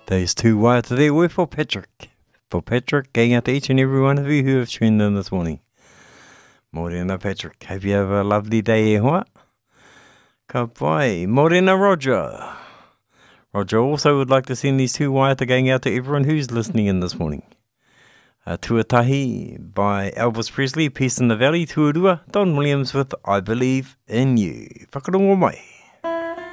There's two waiata there were for Patrick. For Patrick, going out to each and every one of you who have tuned in this morning. Morena Patrick, hope you have a lovely day e hoa. Ka pai. Morena Roger. Roger also would like to send these two waiata going out to everyone who's listening in this morning. Tuatahi by Elvis Presley, Peace in the Valley, Tuarua, Don Williams with I Believe in You. Whakarongo mai.